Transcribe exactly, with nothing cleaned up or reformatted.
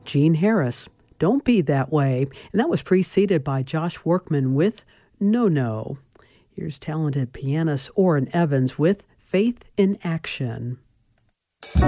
Gene Harris, Don't Be That Way. And that was preceded by Josh Workman with No No. Here's talented pianist Orrin Evans with Faith in Action.